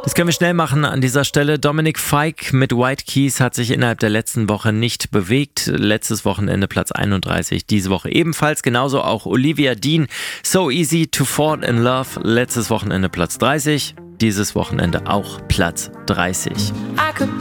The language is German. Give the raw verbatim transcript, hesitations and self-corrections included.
Das können wir schnell machen an dieser Stelle. Dominic Fike mit White Keys hat sich innerhalb der letzten Woche nicht bewegt. Letztes Wochenende Platz einunddreißig, diese Woche ebenfalls. Genauso auch Olivia Dean, So Easy to Fall in Love. Letztes Wochenende Platz dreißig, dieses Wochenende auch Platz dreißig. I could